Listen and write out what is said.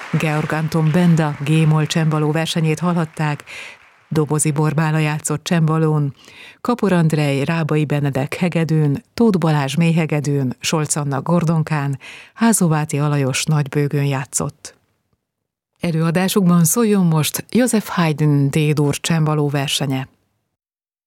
Georg Anton Benda G-moll csembaló versenyét hallhatták, Dobozi Borbála játszott csembalón, Kapor Andrej Rábai Benedek hegedűn, Tóth Balázs mélyhegedűn, Solc Anna gordonkán, Házováti Alajos nagybőgőn játszott. Előadásukban szóljon most Joseph Haydn D-dur csembaló versenye.